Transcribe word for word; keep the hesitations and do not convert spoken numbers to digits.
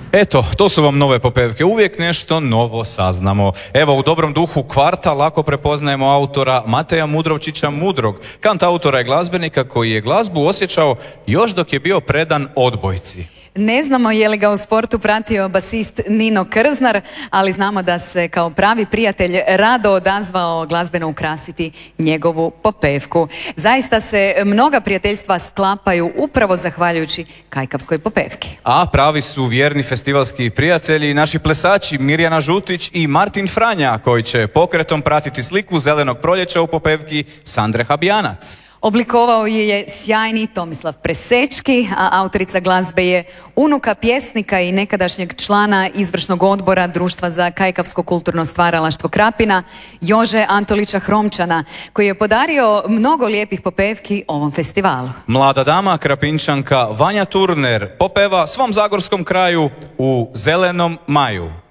Eto, to su vam nove popevke. Uvijek nešto novo saznamo. Evo, u dobrom duhu kvarta lako prepoznajemo autora Mateja Mudrovčića Mudrog, kantautora i glazbenika koji je glazbu osjećao još dok je bio predan odbojci. Ne znamo je li ga u sportu pratio basist Nino Krznar, ali znamo da se kao pravi prijatelj rado odazvao glazbeno ukrasiti njegovu popevku. Zaista se mnoga prijateljstva sklapaju upravo zahvaljujući kajkavskoj popevki. A pravi su vjerni festivalski prijatelji naši plesači Mirjana Žutić i Martin Franja, koji će pokretom pratiti sliku Zelenog proljeća u popevki Sandre Habijanac. Oblikovao je je sjajni Tomislav Presečki, a autorica glazbe je unuka pjesnika i nekadašnjeg člana izvršnog odbora Društva za kajkavsko kulturno stvaralaštvo Krapina, Jože Antolića Hromčana, koji je podario mnogo lijepih popevki ovom festivalu. Mlada dama, Krapinčanka Vanja Turner, popeva svom zagorskom kraju u Zelenom maju.